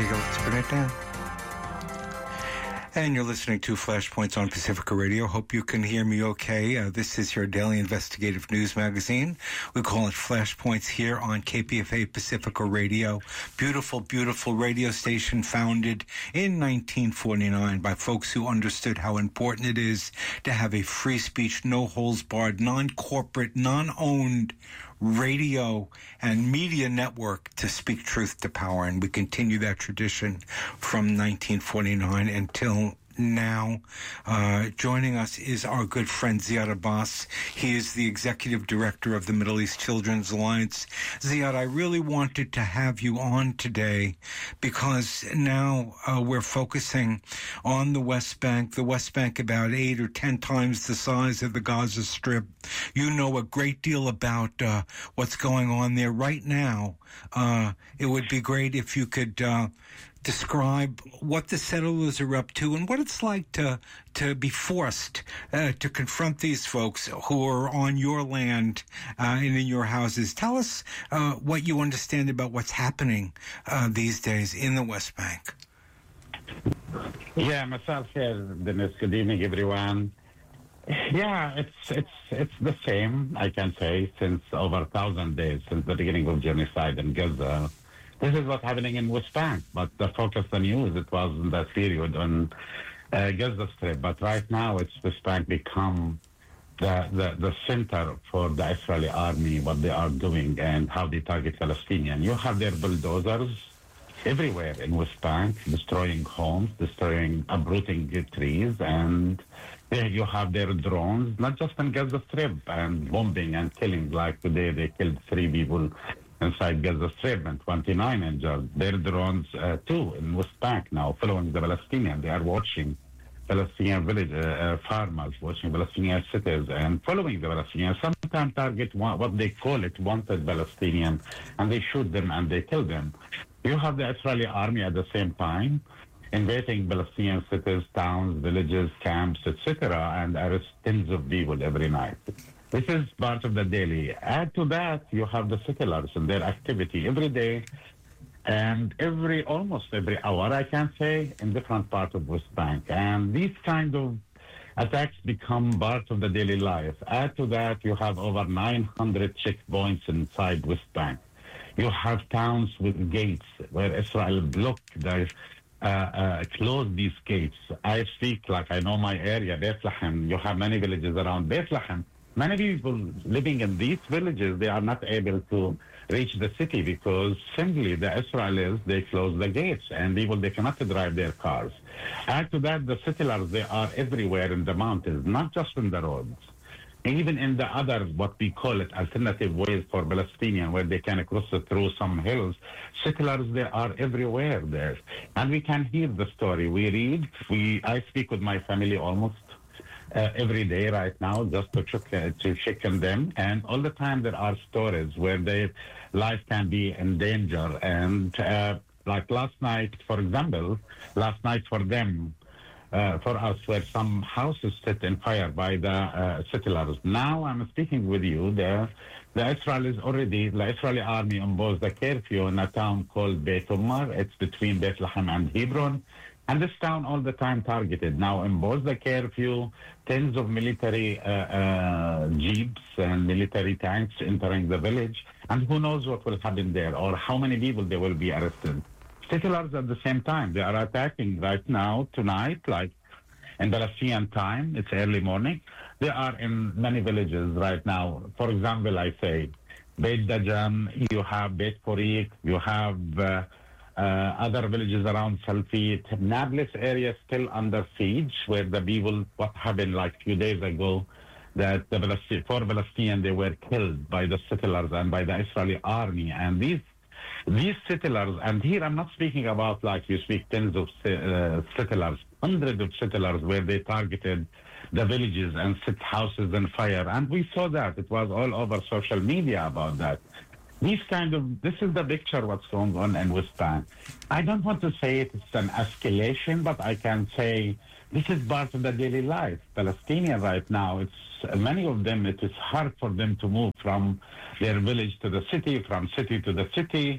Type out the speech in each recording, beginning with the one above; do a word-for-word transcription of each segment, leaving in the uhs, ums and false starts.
you go. Let's put it down. And you're listening to Flashpoints on Pacifica Radio. Hope you can hear me okay. Uh, this is your daily investigative news magazine. We call it Flashpoints here on K P F A Pacifica Radio. Beautiful, beautiful radio station founded in nineteen forty-nine by folks who understood how important it is to have a free speech, no holds barred, non-corporate, non-owned radio and media network to speak truth to power. And we continue that tradition from nineteen forty-nine until now. Uh, joining us is our good friend Ziad Abbas. He is the executive director of the Middle East Children's Alliance. Ziad, I really wanted to have you on today because now uh, we're focusing on the West Bank. The West Bank about eight or ten times the size of the Gaza Strip. You know a great deal about uh, what's going on there right now. Uh, it would be great if you could uh, describe what the settlers are up to and what it's like to to be forced uh, to confront these folks who are on your land uh, and in your houses. Tell us uh, what you understand about what's happening uh, these days in the West Bank. Yeah, myself here, Dennis. Good evening, everyone. Yeah, it's it's it's the same, I can say, since over a thousand days, since the beginning of genocide in Gaza. This is what's happening in West Bank, but the focus on news, it was in that period on uh, Gaza Strip. But right now, it's West Bank become the, the, the center for the Israeli army, what they are doing and how they target Palestinians. You have their bulldozers everywhere in West Bank, destroying homes, destroying, uprooting trees, and there you have their drones, not just in Gaza Strip, and bombing and killing. Like today, they killed three people inside Gaza Strip and twenty-nine injured. Their drones uh, too in West Bank now, following the Palestinians. They are watching Palestinian village uh, uh, farmers, watching Palestinian cities, and following the Palestinians. Sometimes target one, what they call it wanted Palestinian, and they shoot them and they kill them. You have the Israeli army at the same time invading Palestinian cities, towns, villages, camps, et cetera, and arrest tens of people every night. This is part of the daily. Add to that, you have the settlers and their activity every day and every, almost every hour, I can say, in different parts of West Bank. And these kind of attacks become part of the daily life. Add to that, you have over nine hundred checkpoints inside West Bank. You have towns with gates where Israel blocked their Uh, uh, close these gates. I speak like I know my area, Bethlehem. You have many villages around Bethlehem. Many people living in these villages, they are not able to reach the city because simply the Israelis, they close the gates and people, they cannot drive their cars. Add to that, the settlers, they are everywhere in the mountains, not just in the roads. Even in the other, what we call it, alternative ways for Palestinians, where they can cross through some hills, settlers, they are everywhere there. And we can hear the story. We read, we, I speak with my family almost uh, every day right now, just to check, uh, to check on them. And all the time there are stories where their life can be in danger. And uh, like last night, for example, last night for them, Uh, for us, where some houses set in fire by the uh, settlers. Now I'm speaking with you. The, the Israelis already, the Israeli army imposed a curfew in a town called Beit Umar. It's between Bethlehem and Hebron. And this town all the time targeted. Now imposed the curfew, tens of military uh, uh, jeeps and military tanks entering the village. And who knows what will happen there or how many people they will be arrested. Settlers at the same time, they are attacking right now, tonight, like in Palestinian time, it's early morning. They are in many villages right now. For example, I say, Beit Dajan, you have Beit Korik, you have uh, uh, other villages around Salfit. Nablus area still under siege, where the people, what happened like a few days ago, that the Palestinian, four Palestinians, they were killed by the settlers and by the Israeli army. And these These settlers, and here I'm not speaking about like you speak tens of uh, settlers, hundreds of settlers where they targeted the villages and set houses on fire. And we saw that. It was all over social media about that. These kind of, this is the picture what's going on in West Bank. I don't want to say it's an escalation, but I can say this is part of the daily life. Palestinian right now, it's many of them, it is hard for them to move from their village to the city, from city to the city.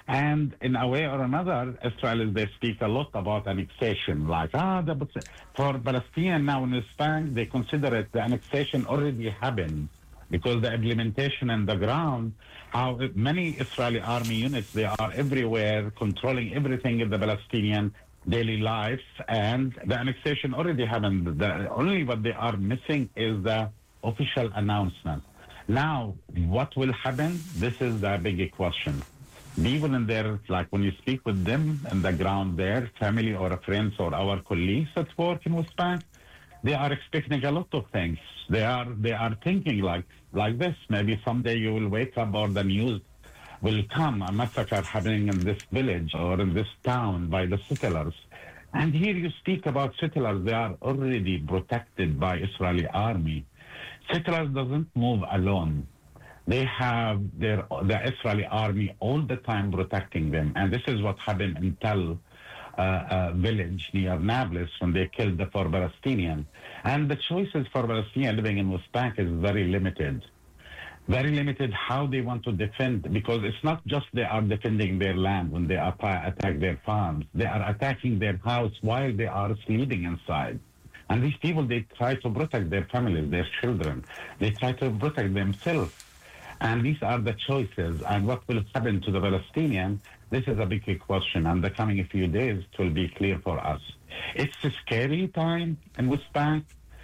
And in a way or another, Israelis, they speak a lot about annexation, like, ah, the, for Palestinians now in West Bank, they consider it the annexation already happened because the implementation on the ground, how many Israeli army units, they are everywhere controlling everything in the Palestinian daily life, and the annexation already happened. The, only what they are missing is the official announcement. Now, what will happen? This is the big question. People in there, like when you speak with them on the ground there, family or friends or our colleagues at work in West Bank, they are expecting a lot of things. They are they are thinking like like this. Maybe someday you will wake up or the news will come, a massacre happening in this village or in this town by the settlers. And here you speak about settlers. They are already protected by Israeli army. Settlers doesn't move alone. They have their the Israeli army all the time protecting them. And this is what happened in Tel uh, uh, village near Nablus when they killed the four Palestinians. And the choices for Palestinians living in West Bank is very limited. Very limited how they want to defend, because it's not just they are defending their land when they attack their farms. They are attacking their house while they are sleeping inside. And these people, they try to protect their families, their children. They try to protect themselves. And these are the choices. And what will happen to the Palestinians, this is a big question. And the coming few days, it will be clear for us. It's a scary time in West Bank.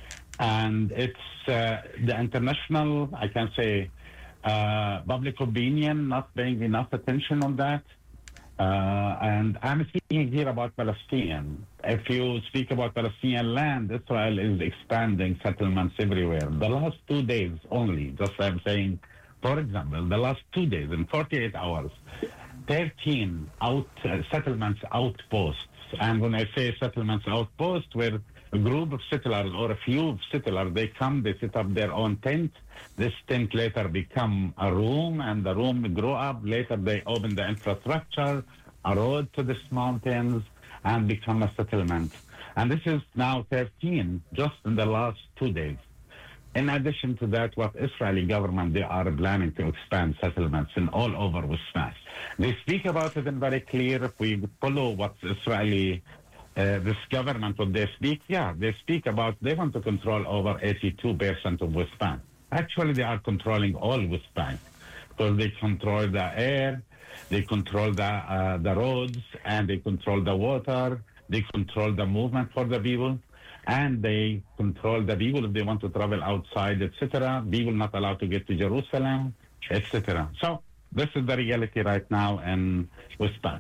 And it's uh, the international, I can say, uh, public opinion not paying enough attention on that. Uh, and I'm speaking here about Palestinian. If you speak about Palestinian land, Israel is expanding settlements everywhere. The last two days only, just I'm saying, for example, the last two days, in forty-eight hours, thirteen out, uh, settlements outposts. And when I say settlements outposts, where a group of settlers or a few settlers, they come, they set up their own tent. This tent later become a room, and the room grow up. Later they open the infrastructure, a road to these mountains, and become a settlement. And this is now thirteen, just in the last two days. In addition to that, what Israeli government, they are planning to expand settlements in all over West Bank. They speak about it in very clear. If we follow what Israeli, uh, this government, what they speak, yeah, they speak about, they want to control over eighty-two percent of West Bank. Actually, they are controlling all West Bank because they control the air, they control the, uh, the roads, and they control the water, they control the movement for the people. And they control the people if they want to travel outside, et cetera. People not allowed to get to Jerusalem, et cetera. So this is the reality right now in West Bank.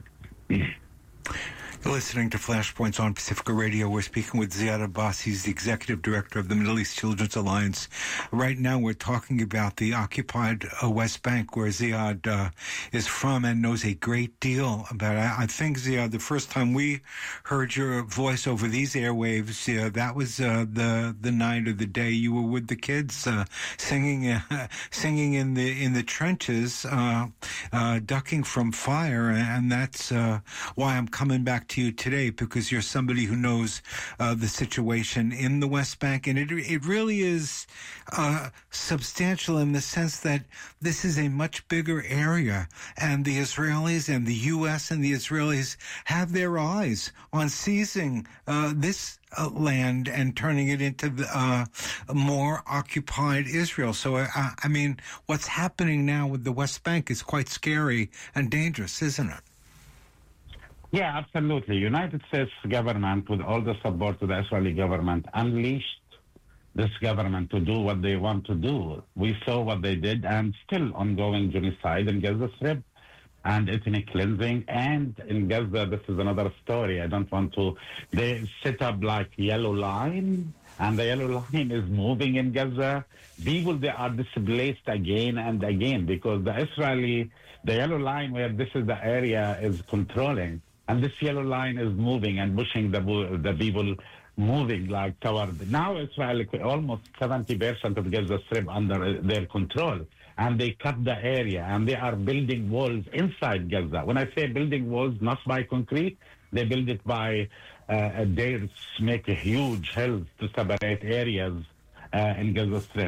You're listening to Flashpoints on Pacifica Radio. We're speaking with Ziad Abbas. He's the executive director of the Middle East Children's Alliance. Right now, we're talking about the occupied uh, West Bank, where Ziad uh, is from and knows a great deal about. I, I think, Ziad, the first time we heard your voice over these airwaves, uh, that was uh, the the night or the day you were with the kids uh, singing, uh, singing in the in the trenches, uh, uh, ducking from fire, and that's uh, why I'm coming back to you today, because you're somebody who knows uh, the situation in the West Bank, and it it really is uh, substantial in the sense that this is a much bigger area, and the Israelis and the U S and the Israelis have their eyes on seizing uh, this uh, land and turning it into the, uh, more occupied Israel. So, uh, I mean, what's happening now with the West Bank is quite scary and dangerous, isn't it? Yeah, absolutely. United States government, with all the support to the Israeli government, unleashed this government to do what they want to do. We saw what they did, and still ongoing genocide in Gaza Strip and ethnic cleansing. And in Gaza, this is another story. I don't want to. They set up like yellow line, and the yellow line is moving in Gaza. People, they are displaced again and again because the Israeli, the yellow line where this is the area is controlling. And this yellow line is moving and pushing the the people moving like toward. Now Israel, almost seventy percent of Gaza Strip under their control. And they cut the area, and they are building walls inside Gaza. When I say building walls, not by concrete, they build it by, uh, they make a huge hills to separate areas uh, in Gaza Strip.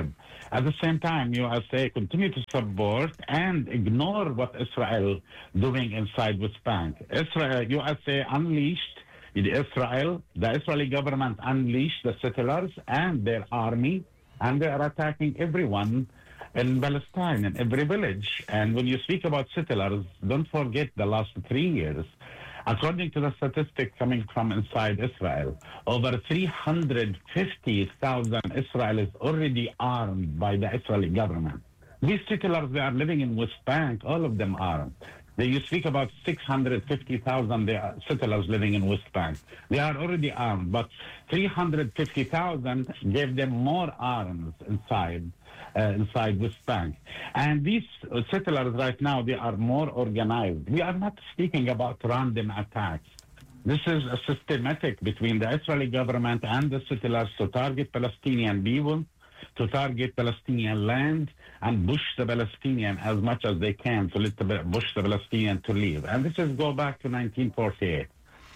At the same time, U S A continue to support and ignore what Israel doing inside West Bank. Israel, U S A unleashed Israel, the Israeli government unleashed the settlers and their army, and they are attacking everyone in Palestine, in every village. And when you speak about settlers, don't forget the last three years. According to the statistics coming from inside Israel, over three hundred fifty thousand Israelis already armed by the Israeli government. These settlers, they are living in West Bank, all of them armed. They, you speak about six hundred fifty thousand settlers living in West Bank. They are already armed, but three hundred fifty thousand gave them more arms inside. Uh, inside West Bank. And these uh, settlers right now, they are more organized. We are not speaking about random attacks. This is a systematic between the Israeli government and the settlers to target Palestinian people, to target Palestinian land, and push the Palestinian as much as they can to let the, push the Palestinian to leave. And this is go back to nineteen forty-eight.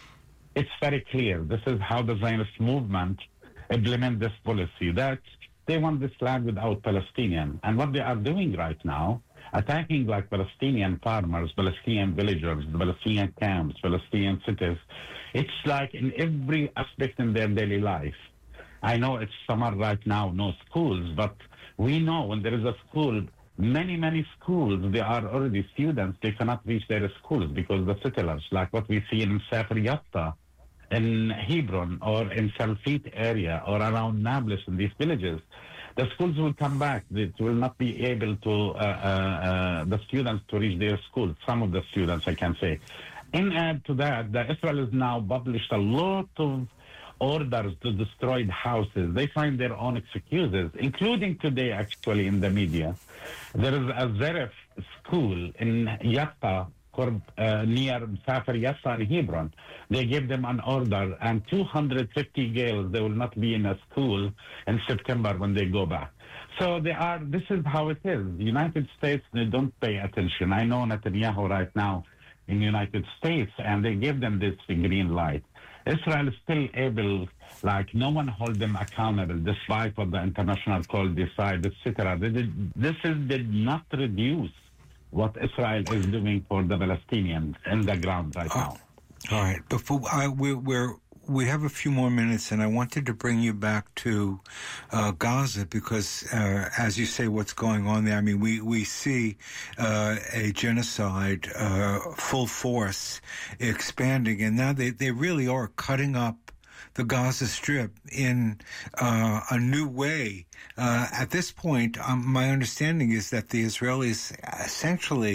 It's very clear. This is how the Zionist movement implement this policy, that they want this land without Palestinian. And what they are doing right now, attacking like Palestinian farmers, Palestinian villagers, the Palestinian camps, Palestinian cities, it's like in every aspect in their daily life. I know it's summer right now, no schools, but we know when there is a school, many, many schools, they are already students, they cannot reach their schools because the settlers, like what we see in Sefer Yatta, in Hebron or in Salfit area or around Nablus in these villages, the schools will come back. It will not be able to, uh, uh, uh, the students to reach their schools. Some of the students, I can say. In add to that, the Israelis now published a lot of orders to destroy houses. They find their own excuses, including today, actually, in the media. There is a Zeref school in Yatta, Uh, near Sefer Yatta in Hebron. They gave them an order, and two hundred fifty girls, they will not be in a school in September when they go back. So they are, this is how it is. The United States, they don't pay attention. I know Netanyahu right now in the United States, and they give them this green light. Israel is still able, like no one hold them accountable despite what the international court decide, et cetera. This is, did not reduce what Israel is doing for the Palestinians in the ground right now. Oh, all right. Before I, we're, we're, we have a few more minutes, and I wanted to bring you back to uh, Gaza because, uh, as you say, what's going on there? I mean, we we see uh, a genocide uh, full force expanding, and now they, they really are cutting up the Gaza Strip in uh, a new way. Uh, at this point, um, my understanding is that the Israelis essentially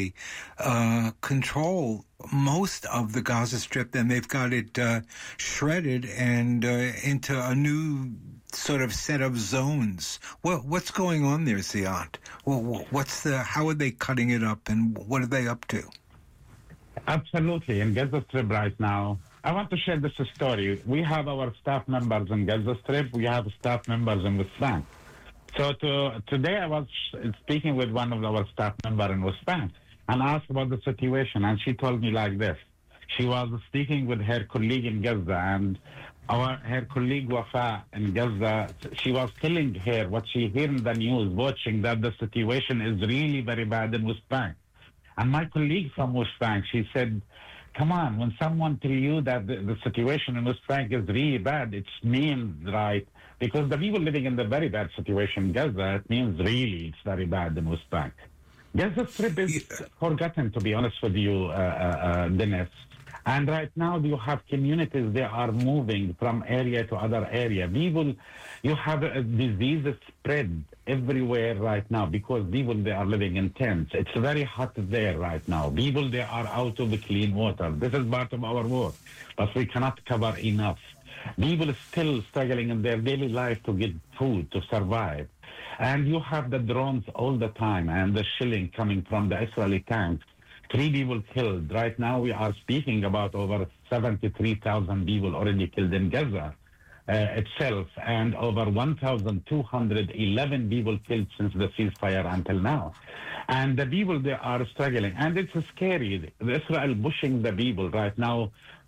uh, control most of the Gaza Strip, and they've got it uh, shredded and uh, into a new sort of set of zones. What, what's going on there, Ziad? What's the? How are they cutting it up, and what are they up to? Absolutely. In Gaza Strip right now, I want to share this story. We have our staff members in Gaza Strip. We have staff members in West Bank. So to, today I was speaking with one of our staff members in West Bank and asked about the situation. And she told me like this. She was speaking with her colleague in Gaza, and our her colleague Wafa in Gaza, she was telling her what she heard in the news, watching that the situation is really very bad in West Bank. And my colleague from West Bank, she said, come on, when someone tell you that the, the situation in West Bank is really bad, it means right. Because the people living in the very bad situation in Gaza, it means really it's very bad in West Bank. Gaza Strip is forgotten, to be honest with you, uh, uh, uh, Dennis. And right now you have communities, they are moving from area to other area. People, you have a disease spread everywhere right now because people, they are living in tents. It's very hot there right now. People, they are out of the clean water. This is part of our work, but we cannot cover enough. People are still struggling in their daily life to get food, to survive. And you have the drones all the time and the shelling coming from the Israeli tanks. Three people killed. Right now we are speaking about over seventy-three thousand people already killed in Gaza uh, itself, and over one thousand two hundred eleven people killed since the ceasefire until now. And the people, they are struggling. And it's scary. Israel pushing the people right now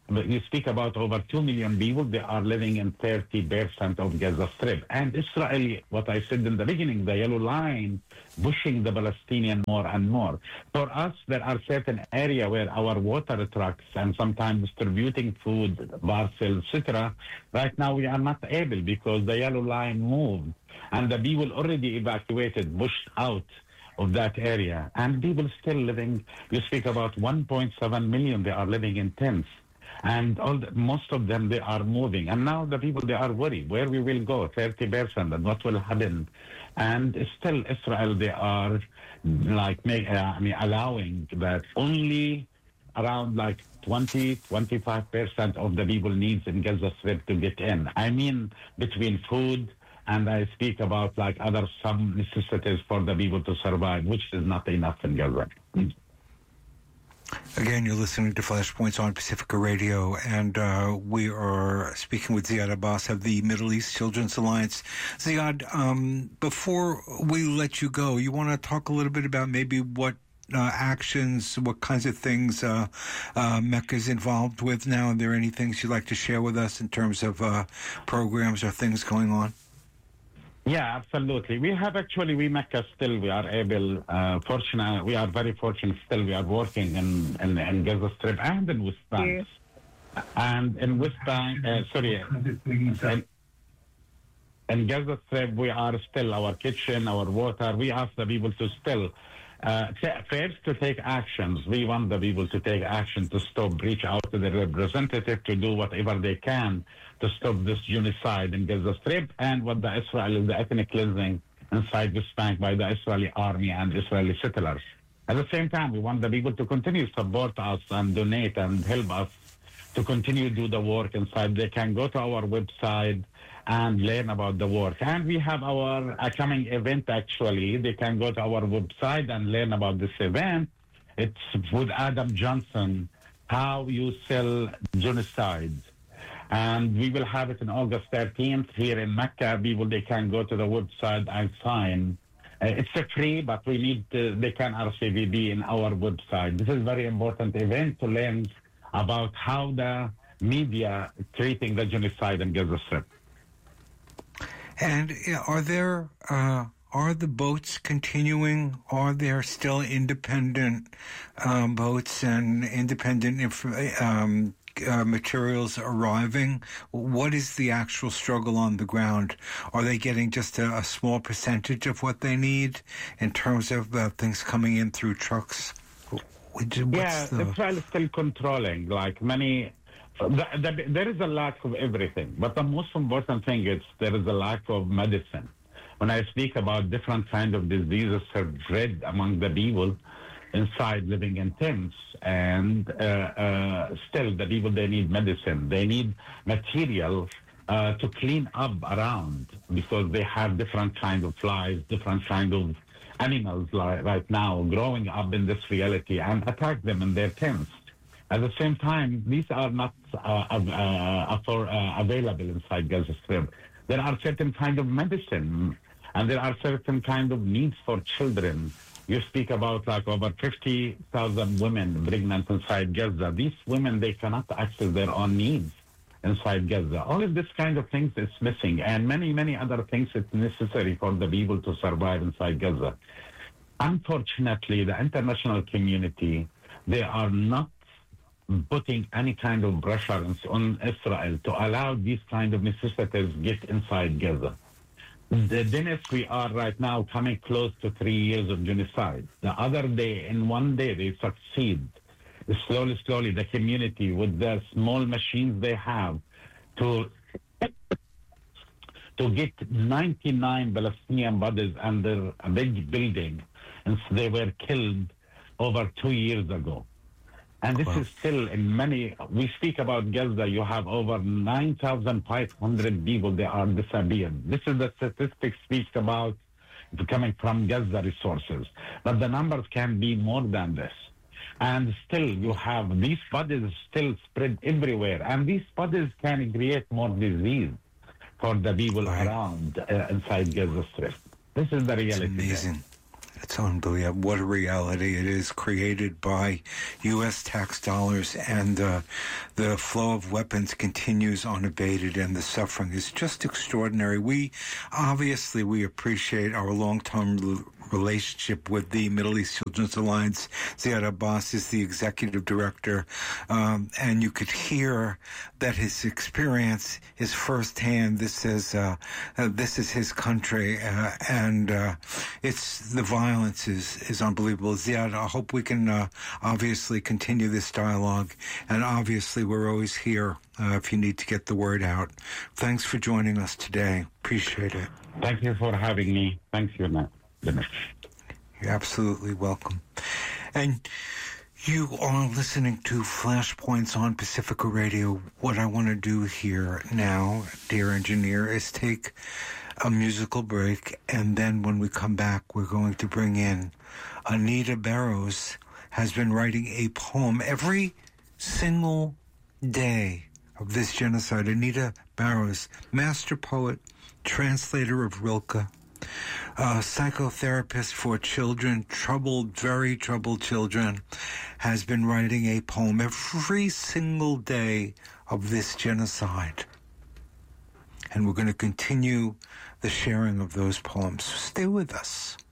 you speak about over two million people, they are living in thirty percent of Gaza Strip. And Israel, what I said in the beginning, the yellow line, pushing the Palestinian more and more. For us, there are certain areas where our water trucks and sometimes distributing food, parcels, et cetera. Right now, we are not able because the yellow line moved and the people already evacuated, pushed out of that area. And people still living, you speak about one point seven million, they are living in tents. And all the, most of them, they are moving. And now the people, they are worried where we will go, thirty percent, and what will happen. And still Israel, they are like make, uh, I mean, allowing that only around like twenty, twenty-five percent of the people needs in Gaza Strip to get in. I mean, between food, and I speak about like other some necessities for the people to survive, which is not enough in Gaza. Again, you're listening to Flashpoints on Pacifica Radio, and uh, we are speaking with Ziad Abbas of the Middle East Children's Alliance. Ziad, um, before we let you go, you want to talk a little bit about maybe what uh, actions, what kinds of things uh, uh, Mecca is involved with now? Are there any things you'd like to share with us in terms of uh, programs or things going on? Yeah, absolutely. We have actually, we Mecca still, we are able, uh, fortunate, we are very fortunate still, we are working in, in, in Gaza Strip and in West Bank. Yes. And in West Bank, uh, sorry, in, in Gaza Strip, we are still, our kitchen, our water, we ask the people to still, uh, first to take actions. We want the people to take action to stop, reach out to the representative to do whatever they can to stop this genocide in Gaza Strip and what the Israel, the ethnic cleansing inside West Bank by the Israeli army and Israeli settlers. At the same time, we want the people to continue to support us and donate and help us to continue to do the work inside. They can go to our website and learn about the work. And we have our upcoming event, actually. They can go to our website and learn about this event. It's with Adam Johnson, How You Sell Genocide. And we will have it on August thirteenth here in Mecca. People, they can go to the website and sign. Uh, it's a free, but we need to, they can R C V B in our website. This is a very important event to learn about how the media treating the genocide in Gaza Strip. And are there, uh, are the boats continuing? Are there still independent um, boats and independent inf- um Uh, materials arriving? What is the actual struggle on the ground? Are they getting just a, a small percentage of what they need in terms of uh, things coming in through trucks? What's yeah, the... Israel is still controlling. Like many, the, the, there is a lack of everything. But the most important thing is there is a lack of medicine. When I speak about different kinds of diseases spread among the people inside living in tents, and uh, uh, still the people, they need medicine. They need material uh, to clean up around because they have different kinds of flies, different kinds of animals like right now growing up in this reality and attack them in their tents. At the same time, these are not uh, uh, for, uh, available inside Gaza Strip. There are certain kinds of medicine and there are certain kinds of needs for children. You speak about like over fifty thousand women pregnant inside Gaza. These women, they cannot access their own needs inside Gaza. All of this kind of things is missing, and many, many other things it's necessary for the people to survive inside Gaza. Unfortunately, the international community, they are not putting any kind of pressure on Israel to allow these kind of necessities get inside Gaza. The Dennis, we are right now coming close to three years of genocide. The other day, in one day, they succeed. Slowly, slowly, the community, with the small machines they have, to to get ninety-nine Palestinian bodies under a big building, and they were killed over two years ago. And this wow. is still in many, we speak about Gaza, you have over nine thousand five hundred people, they are disappeared. This is the statistics speaks about coming from Gaza resources. But the numbers can be more than this. And still you have these bodies still spread everywhere. And these bodies can create more disease for the people right. around uh, inside Gaza Strip. This is the reality. It's amazing. It's unbelievable. What a reality it is, created by U S tax dollars, and uh, the flow of weapons continues unabated, and the suffering is just extraordinary. We, obviously, we appreciate our long-term relationship with the Middle East Children's Alliance. Ziad Abbas is the executive director, um, and you could hear that his experience is firsthand. This is uh, uh, this is his country, uh, and uh, it's the violence is is unbelievable. Ziad, I hope we can uh, obviously continue this dialogue, and obviously we're always here uh, if you need to get the word out. Thanks for joining us today. Appreciate it. Thank you for having me. Thank you, Matt. You're absolutely welcome. And you are listening to Flashpoints on Pacifica Radio. What I want to do here now, dear engineer, is take a musical break, and then when we come back, we're going to bring in Anita Barrows. Has been writing a poem every single day of this genocide. Anita Barrows, master poet, translator of Rilke, a psychotherapist for children, troubled, very troubled children, has been writing a poem every single day of this genocide. And we're going to continue the sharing of those poems. So stay with us.